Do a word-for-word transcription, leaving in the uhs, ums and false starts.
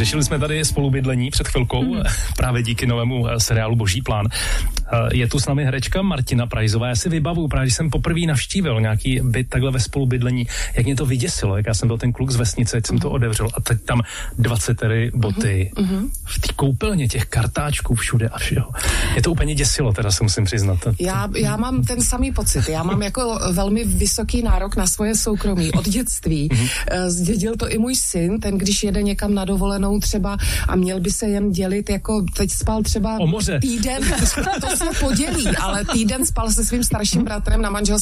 Řešili jsme tady spolubydlení před chvilkou, mm. právě díky novému seriálu Boží plán. Je tu s námi herečka Martina Prajzová. Já si vybavu, právě když jsem poprvé navštívil nějaký byt takhle ve spolubydlení, jak mě to vyděsilo, jak já jsem byl ten kluk z vesnice, jak jsem to otevřel a teď tam dvacet boty mm-hmm. v té koupelně, těch kartáčků všude a všeho. Je to úplně děsilo, teda se musím přiznat. Já, já mám ten samý pocit. Já mám jako velmi vysoký nárok na svoje soukromí od dětství. Mm-hmm. Zdědil to i můj syn, ten když jede někam na dovolenou třeba a měl by se jen dělit, jako teď spal třeba o moře. Týden, to se podělí, ale týden spal se svým starším bratrem na manželství